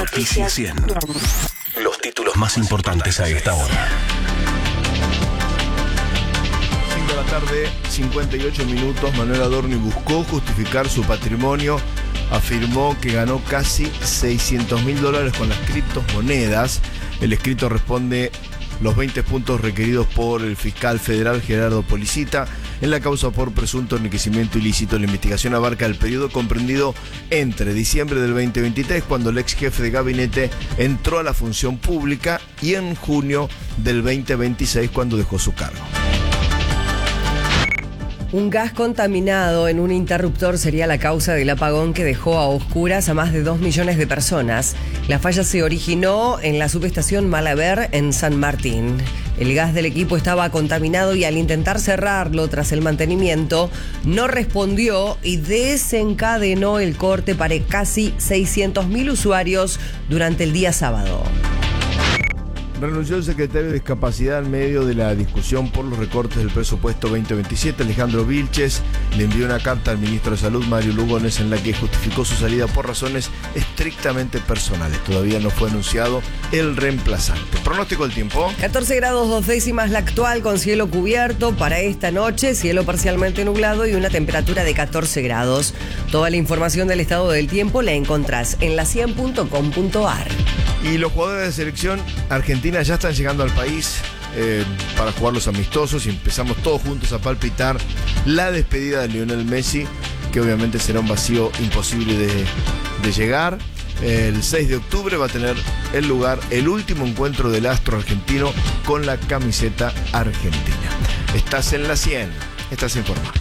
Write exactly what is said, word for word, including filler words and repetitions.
Noticias cien. Los títulos más importantes a esta hora. cinco de la tarde, cincuenta y ocho minutos. Manuel Adorni buscó justificar su patrimonio. Afirmó que ganó casi seiscientos mil dólares con las criptomonedas. El escrito responde los veinte puntos requeridos por el fiscal federal Gerardo Policita en la causa por presunto enriquecimiento ilícito. La investigación abarca el periodo comprendido entre diciembre del veinte veintitrés, cuando el ex jefe de gabinete entró a la función pública, y en junio del veinte veintiséis, cuando dejó su cargo. Un gas contaminado en un interruptor sería la causa del apagón que dejó a oscuras a más de dos millones de personas. La falla se originó en la subestación Malaber en San Martín. El gas del equipo estaba contaminado y al intentar cerrarlo tras el mantenimiento no respondió y desencadenó el corte para casi seiscientos mil usuarios durante el día sábado. Renunció el secretario de Discapacidad en medio de la discusión por los recortes del presupuesto veinte veintisiete. Alejandro Vilches le envió una carta al ministro de Salud, Mario Lugones, en la que justificó su salida por razones estrictamente personales. Todavía no fue anunciado el reemplazante. Pronóstico del tiempo. catorce grados dos décimas la actual, con cielo cubierto para esta noche, cielo parcialmente nublado y una temperatura de catorce grados. Toda la información del estado del tiempo la encontrás en la cien punto com punto a r. Y los jugadores de selección argentina ya están llegando al país eh, para jugar los amistosos, y empezamos todos juntos a palpitar la despedida de Lionel Messi, que obviamente será un vacío imposible de, de llegar. El seis de octubre va a tener el lugar el último encuentro del astro argentino con la camiseta argentina. Estás en la cien, estás informado.